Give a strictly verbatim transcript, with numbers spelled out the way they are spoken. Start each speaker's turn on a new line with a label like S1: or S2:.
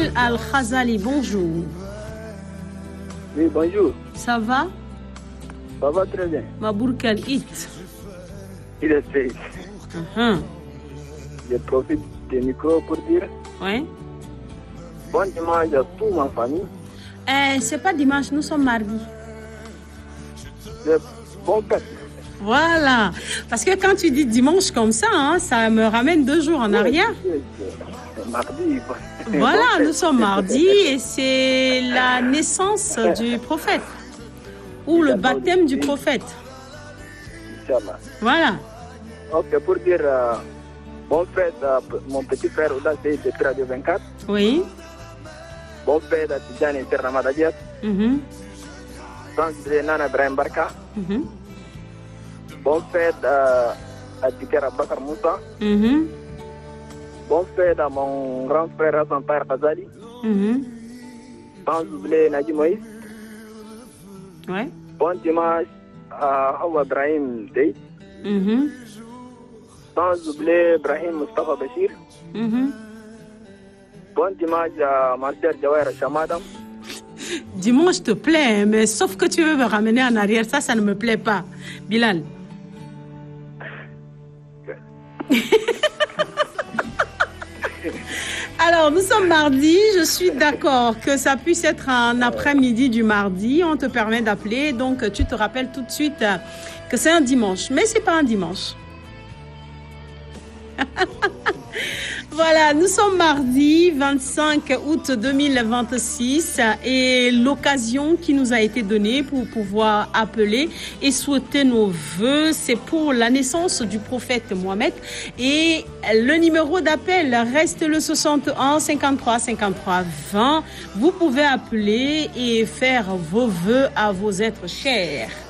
S1: Bilal Al-Khazali, bonjour.
S2: Oui, bonjour.
S1: Ça va?
S2: Ça va très bien.
S1: Mabourkal It.
S2: Il est fait.
S1: Uh-huh.
S2: Je profite du micro pour dire
S1: Ouais.
S2: bon dimanche à toute ma famille.
S1: Eh, c'est pas dimanche, nous sommes mardi.
S2: C'est bon fête.
S1: Voilà. Parce que quand tu dis dimanche comme ça, hein, ça me ramène deux jours en arrière.
S2: C'est mardi.
S1: Voilà, nous sommes mardi et c'est la naissance du prophète ou le baptême du prophète.
S2: Inch'Allah.
S1: Voilà.
S2: Ok, pour dire euh, bon fête à mon petit frère Ouda Seyid de Radio vingt-quatre.
S1: Oui.
S2: Bon fête à Tidjane Inter Ramadadiat.
S1: Mm-hmm.
S2: Sans de Nana Ibrahim Barka.
S1: Mm-hmm.
S2: Bon fête à, à Tikera Bakar Moussa.
S1: Mm-hmm.
S2: Bon fête à mon grand frère Hassan Tahir Khazali.
S1: Mm-hmm.
S2: Sans oublier Nadji Moïse.
S1: Ouais.
S2: Bon dimanche à Hawa Ibrahim Dey.
S1: Mm-hmm.
S2: Sans oublier Ibrahim Mustafa Bashir.
S1: Mm-hmm.
S2: Bon dimanche à Marcel Jawahir Chamadam.
S1: Dimanche te plaît, mais sauf que tu veux me ramener en arrière, ça, ça ne me plaît pas. Bilal. Alors, nous sommes mardi. Je suis d'accord que ça puisse être un après-midi du mardi. On te permet d'appeler. Donc, tu te rappelles tout de suite que c'est un dimanche. Mais ce n'est pas un dimanche. Voilà, nous sommes mardi vingt-cinq août deux mille vingt-six et l'occasion qui nous a été donnée pour pouvoir appeler et souhaiter nos vœux, c'est pour la naissance du prophète Mohammed. Et le numéro d'appel reste le soixante et un cinquante-trois cinquante-trois vingt. Vous pouvez appeler et faire vos vœux à vos êtres chers.